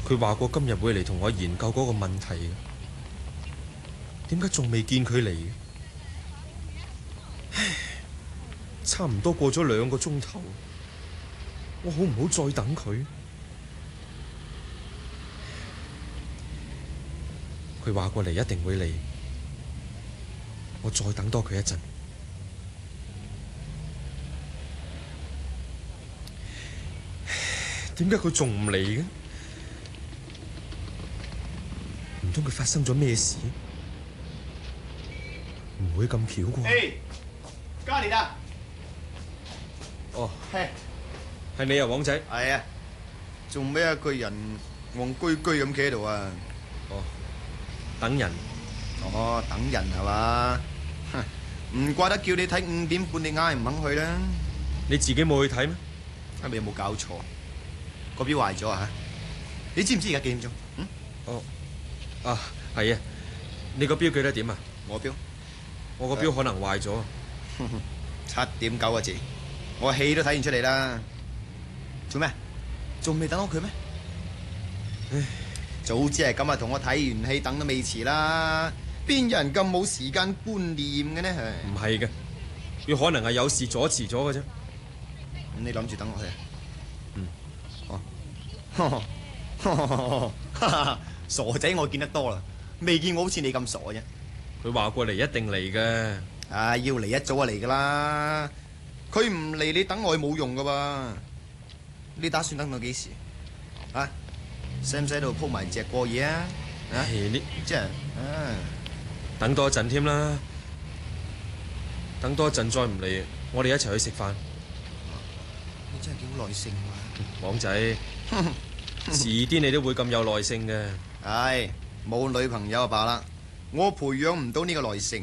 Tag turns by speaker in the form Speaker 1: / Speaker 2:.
Speaker 1: 佢話過今日會嚟同我研究嗰個問題嘅，點解仲未見佢嚟嘅？唉，差唔多過咗2個鐘頭，我好唔好再等佢？佢話過嚟一定會嚟，我再等多佢一陣。點解佢仲唔嚟嘅？唔通佢發生咗咩事？唔會咁巧啩？
Speaker 2: 嘿，嘉年啊！
Speaker 1: 哦，
Speaker 2: 係
Speaker 1: 你啊，王仔。
Speaker 2: 係啊，做咩一個人戇居居咁企喺度啊？
Speaker 1: 哦，等人。
Speaker 2: 哦，等人係嘛？唔怪得叫你睇5點半，你硬係唔肯去啦。
Speaker 1: 你自己冇去睇咩？
Speaker 2: 係咪有冇搞錯？個錶壞咗啊！你知唔知而家幾點鐘？
Speaker 1: 哦，啊，係啊，你個錶幾多點啊？
Speaker 2: 我錶，
Speaker 1: 我個錶可能壞咗。
Speaker 2: 7點9個字，我戲都睇完出嚟啦。做咩？仲未等到佢咩？唉，早知係咁啊，同我睇完戲等都未遲啦。邊有人咁冇時間觀念嘅呢？
Speaker 1: 唔係嘅，佢可能係有事阻遲咗嘅啫。
Speaker 2: 咁你諗住等我去啊？傻仔我見得多啦，未見我好似你咁傻啫。
Speaker 1: 佢話過嚟一定嚟嘅。
Speaker 2: 啊，要嚟一早就嚟噶啦。佢唔嚟，你等我冇用噶噃。你打算等到幾時？啊，使唔使喺度鋪埋隻過夜啊？啊，
Speaker 1: 你
Speaker 2: 即係
Speaker 1: 等多一陣添啦。等多一陣再唔嚟，我哋一齊去食飯。
Speaker 2: 你真係幾好耐性喎，
Speaker 1: 王仔。遲啲你都會咁有耐性嘅。
Speaker 2: 唉，冇女朋友就罷啦，我培養唔到呢個耐性。